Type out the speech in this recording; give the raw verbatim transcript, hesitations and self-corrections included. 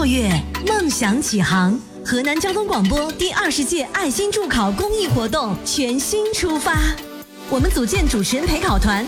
月，梦想起航。河南交通广播第二十届爱心助考公益活动全新出发，我们组建主持人陪考团，